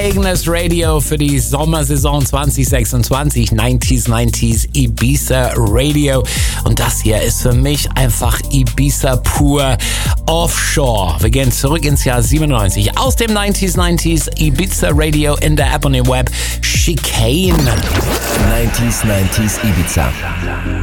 eigenes Radio für die Sommersaison 2026. 90s Ibiza Radio. Und das hier ist für mich einfach Ibiza pur offshore. Wir gehen zurück ins Jahr 97. Aus dem 90s Ibiza Radio in der App und im Web. Chicane. 90s Ibiza.